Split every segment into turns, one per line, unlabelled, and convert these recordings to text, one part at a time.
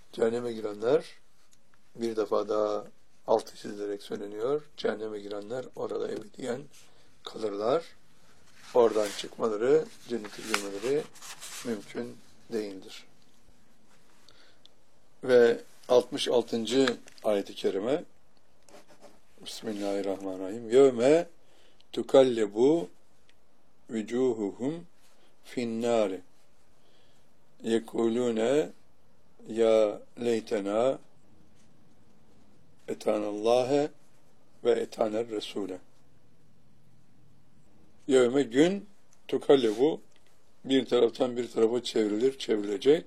Cehenneme girenler, bir defa daha altı çizilerek söyleniyor. Cehenneme girenler orada ebediyen kalırlar. Oradan çıkmaları, cennete girmeleri mümkün değildir. Ve 66. ayet-i kerime Bismillahirrahmanirrahim. Yevme tukallebu vücuhuhum finnâri yekulûne ya leytena etanallâhe ve etaner resûle. Yevme gün tukallebu bir taraftan bir tarafa çevrilecek.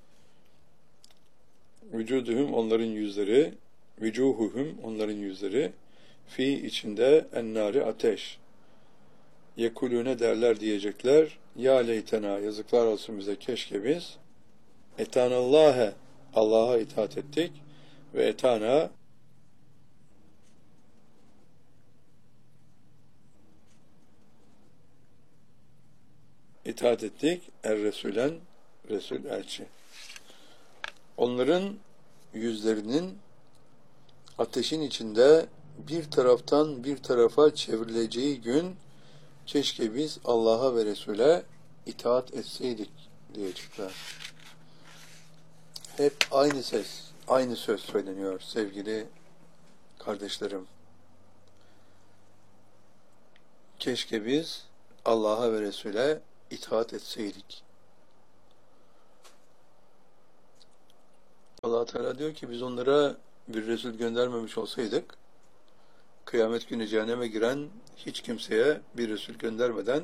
Vücuduhum onların yüzleri, vücuhuhum onların yüzleri, fi içinde ennari ateş. Yekulune derler diyecekler. Ya leytena yazıklar olsun bize keşke biz etanallâhe Allah'a itaat ettik ve etana itaat ettik Resul'en Resul elçi. Onların yüzlerinin ateşin içinde bir taraftan bir tarafa çevrileceği gün keşke biz Allah'a ve Resul'e itaat etseydik diyecekler. Hep aynı ses, aynı söz söyleniyor sevgili kardeşlerim. Keşke biz Allah'a ve Resul'e itaat etseydik. Allah Teala diyor ki biz onlara bir Resul göndermemiş olsaydık, kıyamet günü cehenneme giren hiç kimseye bir Resul göndermeden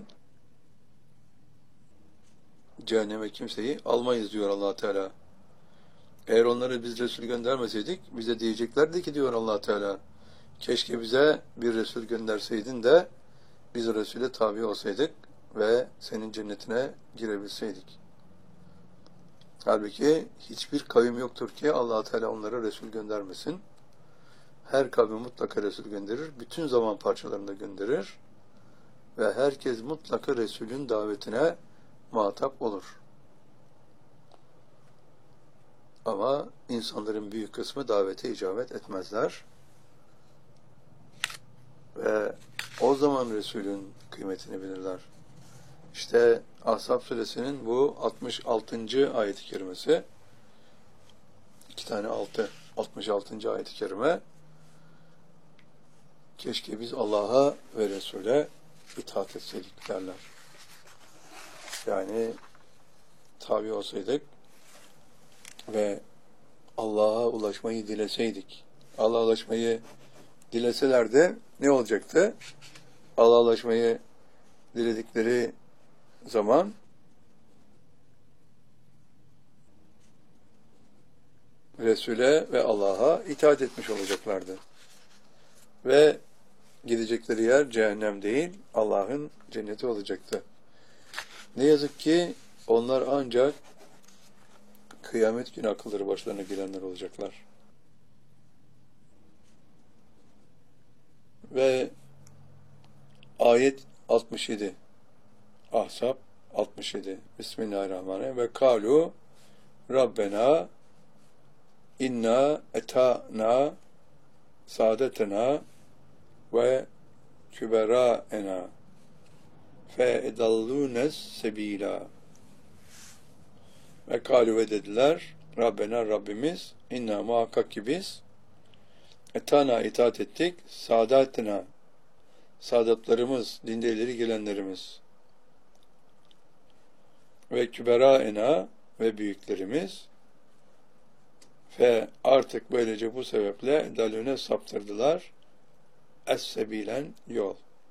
cehenneme kimseyi almayız diyor Allah Teala. Eğer onları biz Resul göndermeseydik, bize diyeceklerdi ki diyor Allah Teala, keşke bize bir Resul gönderseydin de biz Resul'e tabi olsaydık ve senin cennetine girebilseydik. Halbuki hiçbir kavim yoktur ki Allah Teala onlara Resul göndermesin. Her kavim mutlaka Resul gönderir, bütün zaman parçalarında gönderir ve herkes mutlaka Resul'ün davetine muhatap olur. Ama insanların büyük kısmı davete icabet etmezler. Ve o zaman Resul'ün kıymetini bilirler. İşte Ahzab suresinin bu 66. ayet-i kerimesi, 2 tane 66. ayet-i kerime, keşke biz Allah'a ve Resul'e itaat etseydik derler. Yani tabi olsaydık ve Allah'a ulaşmayı dileseydik. Allah'a ulaşmayı dileselerdi ne olacaktı? Allah'a ulaşmayı diledikleri zaman Resul'e ve Allah'a itaat etmiş olacaklardı. Ve gidecekleri yer cehennem değil, Allah'ın cenneti olacaktı. Ne yazık ki onlar ancak kıyamet günü akılları başlarına gelenler olacaklar. Ve ayet 67, Ahzab 67, Bismillahirrahmanirrahim. Ve kalu Rabbena inna etana saadetena ve küberaena fe edallunes sebila. Ve kalu ve dediler Rabbena Rabbimiz inna muhakkak ki biz etana itaat ettik saadetena saadatlarımız, dinde ileri gelenlerimiz ve küberaena ve büyüklerimiz ve artık böylece bu sebeple dalüne saptırdılar es-sebilen yol.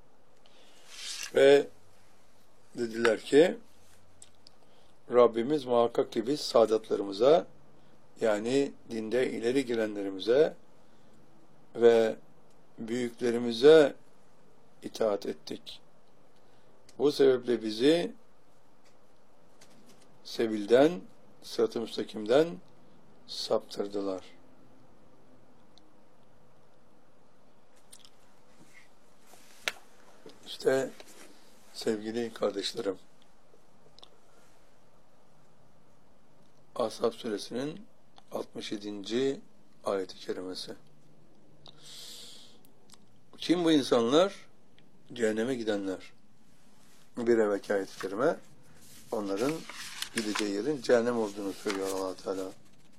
Ve dediler ki Rabbimiz muhakkak ki biz saadatlarımıza yani dinde ileri gelenlerimize ve büyüklerimize itaat ettik. Bu sebeple bizi sebilden, sırat-ı müstakimden saptırdılar. İşte sevgili kardeşlerim, Ahzab suresinin 67. ayet-i kerimesi. Kim bu insanlar? Cehenneme gidenler. Bir evvelki ayet-i kerime onların gideceği yerin cehennem olduğunu söylüyor Allah Teala.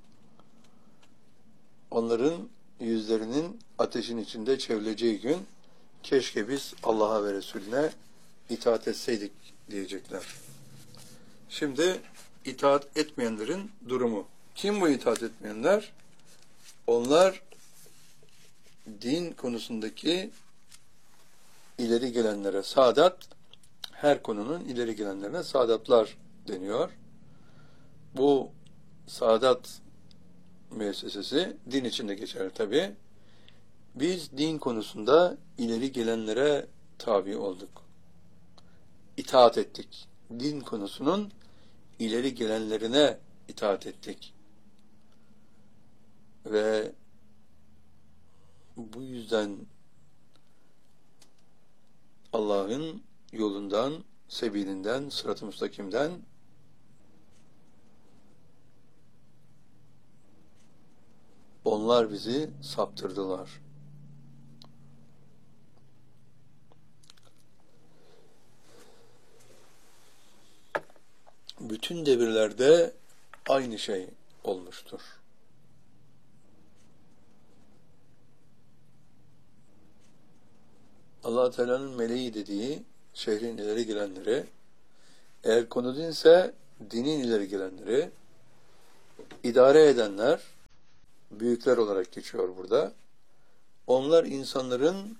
Onların yüzlerinin ateşin içinde çevrileceği gün keşke biz Allah'a ve Resulüne itaat etseydik diyecekler. Şimdi itaat etmeyenlerin durumu. Kim bu itaat etmeyenler? Onlar din konusundaki ileri gelenlere saadat, her konunun ileri gelenlerine saadatlar deniyor. Bu saadat müessesesi din içinde geçer tabi. Biz din konusunda ileri gelenlere tabi olduk. İtaat ettik. Din konusunun ileri gelenlerine itaat ettik. Ve bu yüzden Allah'ın yolundan, sebilinden, sırat-ı müstakimden onlar bizi saptırdılar. Bütün devirlerde aynı şey olmuştur. Allah Teala'nın meleği dediği şehrin ileri gelenleri, eğer konu dinse dinin ileri gelenleri, idare edenler, büyükler olarak geçiyor burada. Onlar insanların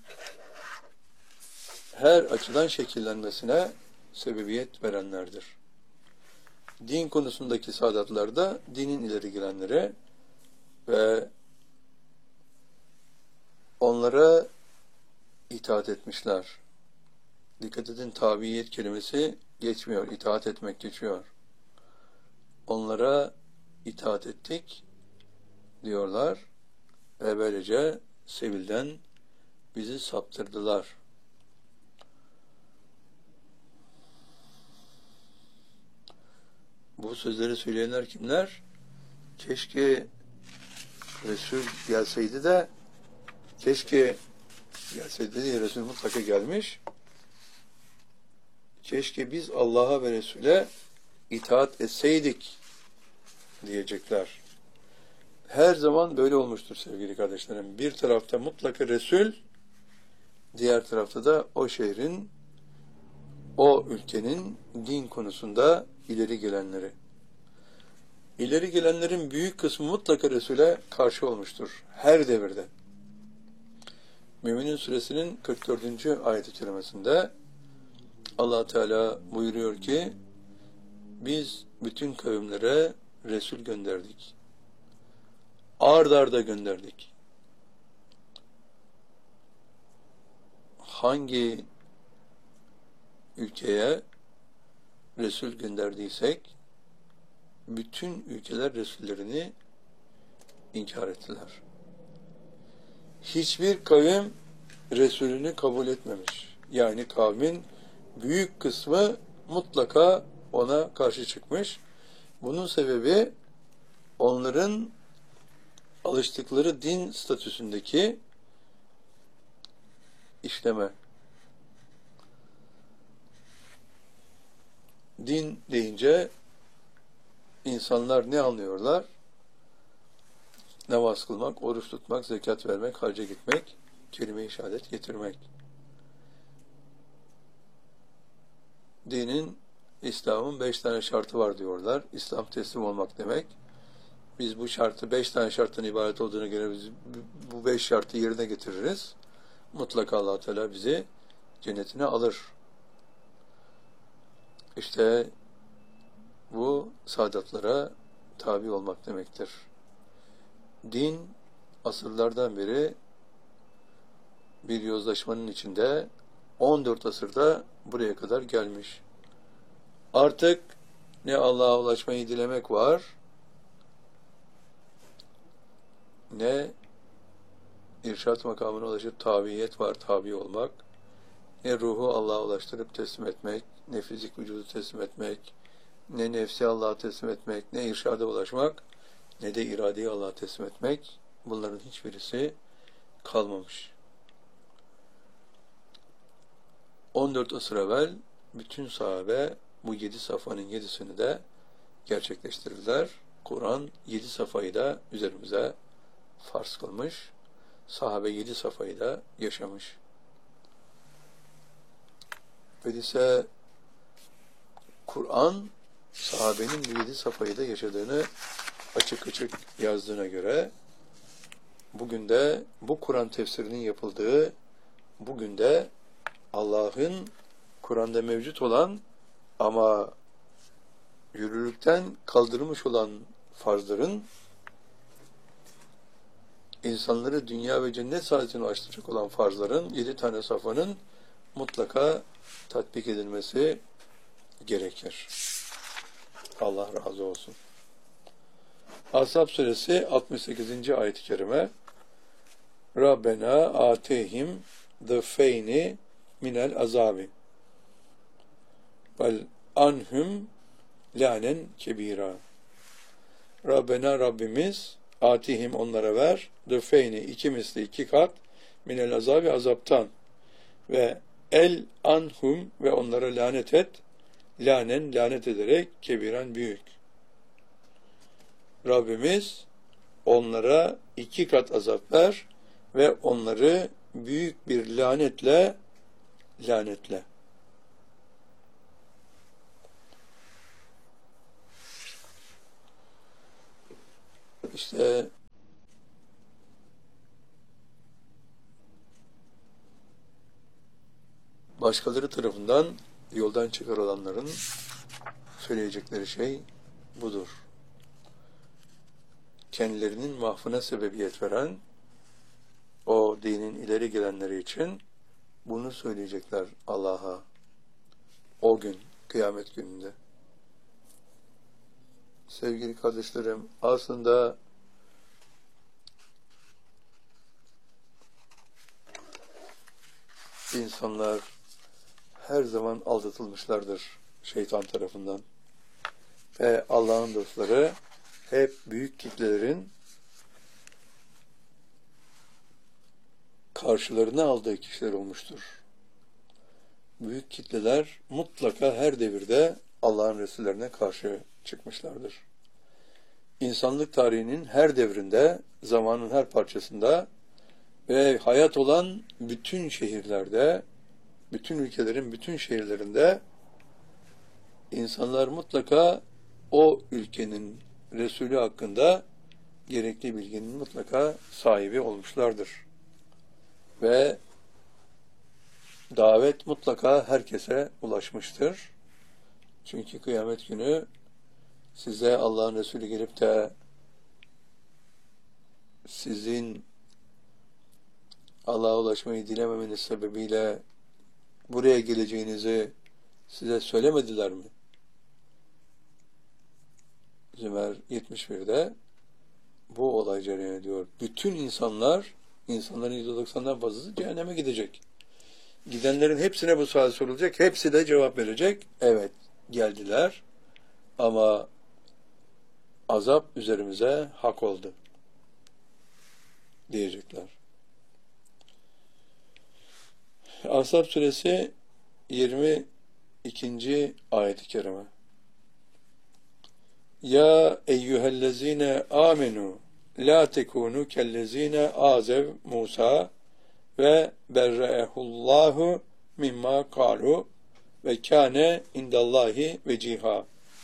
her açıdan şekillenmesine sebebiyet verenlerdir. Din konusundaki saadatlar da dinin ileri gelenlere ve onlara itaat etmişler. Dikkat edin, tabiyet kelimesi geçmiyor, itaat etmek geçiyor. Onlara itaat ettik diyorlar ve böylece sebilden bizi saptırdılar. Bu sözleri söyleyenler kimler? Keşke Resul gelseydi de diye Resul mutlaka gelmiş. Keşke biz Allah'a ve Resul'e itaat etseydik diyecekler. Her zaman böyle olmuştur sevgili kardeşlerim. Bir tarafta mutlaka Resul, diğer tarafta da o şehrin, o ülkenin din konusunda ileri gelenleri. İleri gelenlerin büyük kısmı mutlaka Resul'e karşı olmuştur. Her devirde. Mü'minin suresinin 44. ayet-i kerimesinde Allah Teala buyuruyor ki biz bütün kavimlere Resul gönderdik. Ard arda gönderdik. Hangi ülkeye Resul gönderdiysek bütün ülkeler Resullerini inkar ettiler. Hiçbir kavim Resulünü kabul etmemiş. Yani kavmin büyük kısmı mutlaka ona karşı çıkmış. Bunun sebebi onların alıştıkları din statüsündeki işleme. Din deyince insanlar ne anlıyorlar? Namaz kılmak, oruç tutmak, zekat vermek, hacca gitmek, kelime-i şehadet getirmek. Dinin, İslam'ın 5 tane şartı var diyorlar. İslam teslim olmak demek. Biz bu şartı 5 tane şarttan ibaret olduğuna göre biz bu 5 şartı yerine getiririz. Mutlaka Allah Teala bizi cennetine alır. İşte bu saadatlara tabi olmak demektir. Din asırlardan beri bir yozlaşmanın içinde 14 asırda buraya kadar gelmiş. Artık ne Allah'a ulaşmayı dilemek var, ne irşat makamına ulaşıp tabiyet var, tabi olmak, ne ruhu Allah'a ulaştırıp teslim etmek, ne fizik vücudu teslim etmek, ne nefsi Allah'a teslim etmek, ne irşada ulaşmak, ne de iradeyi Allah'a teslim etmek, bunların hiçbirisi kalmamış. 14 asır evvel bütün sahabe bu 7 safhanın 7'sini de gerçekleştirdiler. Kur'an 7 safhayı da üzerimize farz kılmış. Sahabe 7 safhayı da yaşamış. Öyleyse Kur'an sahabenin bu 7 safhayı da yaşadığını açık açık yazdığına göre bugün de bu Kur'an tefsirinin yapıldığı, bugün de Allah'ın Kur'an'da mevcut olan ama yürürlükten kaldırılmış olan farzların insanları dünya ve cennet saadetine ulaştıracak olan farzların 7 tane safhanın mutlaka tatbik edilmesi gerekir. Allah razı olsun. Ashab suresi 68. ayet-i kerime Rabbena atehim dıfeyni minel azabi vel anhum lanen kebira. Rabbena Rabbimiz atihim onlara ver dıfeyni iki misli 2 kat minel azabi azaptan ve el anhum ve onlara lanet et lanen lanet ederek kebiren büyük. Rabbimiz onlara 2 kat azap ver ve onları büyük bir lanetle lanetle. İşte başkaları tarafından yoldan çıkarılanların söyleyecekleri şey budur. Kendilerinin mahfına sebebiyet veren o dinin ileri gelenleri için bunu söyleyecekler Allah'a o gün, kıyamet gününde. Sevgili kardeşlerim, aslında insanlar her zaman aldatılmışlardır şeytan tarafından. Ve Allah'ın dostları hep büyük kitlelerin karşılarına aldığı kişiler olmuştur. Büyük kitleler mutlaka her devirde Allah'ın Resullerine karşı çıkmışlardır. İnsanlık tarihinin her devrinde, zamanın her parçasında ve hayat olan bütün şehirlerde, bütün ülkelerin bütün şehirlerinde insanlar mutlaka o ülkenin Resulü hakkında gerekli bilginin mutlaka sahibi olmuşlardır. Ve davet mutlaka herkese ulaşmıştır. Çünkü kıyamet günü size Allah'ın Resulü gelip de sizin Allah'a ulaşmayı dilememeniz sebebiyle buraya geleceğinizi size söylemediler mi? Zümer 71'de bu olay cereyan ediyor. Bütün insanların %90'dan fazlası cehenneme gidecek. Gidenlerin hepsine bu sual sorulacak. Hepsi de cevap verecek. Evet, geldiler ama azap üzerimize hak oldu diyecekler. Ashab suresi 22. ayet-i kerime. Ya eyyühellezine amenu la tekunu kellezine azev Musa ve berre'ehullahu mimma kalu ve kâne indallahi veciha.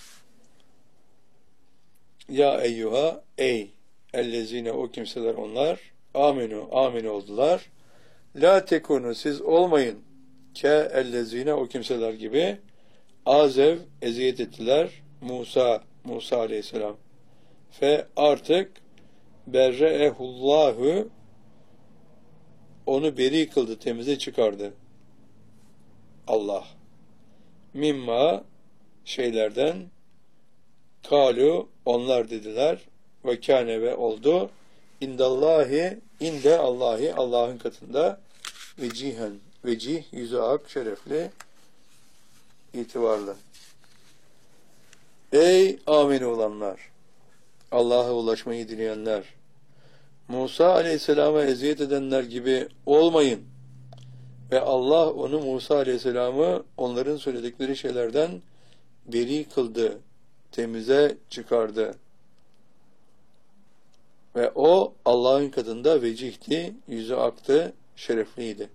Ya eyyuha ey ellezine o kimseler onlar amenu amin oldular. La tekunu siz olmayın ke ellezine o kimseler gibi azev eziyet ettiler Musa aleyhisselam. Fe artık berre'ehullahu onu beri kıldı, temize çıkardı. Allah. Mimma şeylerden kalu onlar dediler ve kâne ve oldu indallahi inde Allahi Allah'ın katında vecihen vecih yüzü ak şerefli itibarlı. Ey amin olanlar! Allah'a ulaşmayı dileyenler, Musa aleyhisselama eziyet edenler gibi olmayın. Ve Allah onu, Musa aleyhisselamı onların söyledikleri şeylerden beri kıldı, temize çıkardı. Ve o Allah'ın katında vecihti, yüzü aktı, şerefliydi.